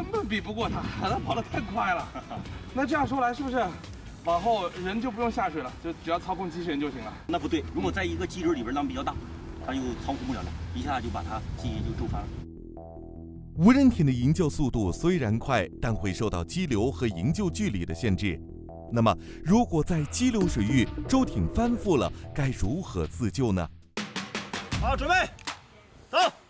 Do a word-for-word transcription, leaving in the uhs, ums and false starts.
根本比不过它，它跑得太快了。那这样说来，是不是往后人就不用下水了，就只要操控机器人就行了？ 那不对，如果在一个机轮里边浪比较大，它又操控不了了，一下就把它机器就周翻了。 无人艇的营救速度虽然快，但会受到激流和营救距离的限制。那么，如果在激流水域舟艇翻覆了，该如何自救呢？ 好，准备，走。